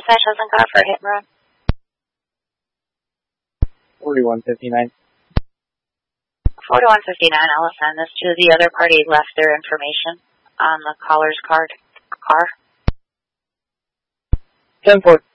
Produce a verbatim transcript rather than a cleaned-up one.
dispatch hasn't got for a hit and run. forty-one fifty-nine. forty-one fifty-nine, I'll assign this to the other party left their information on the caller's card car. ten four.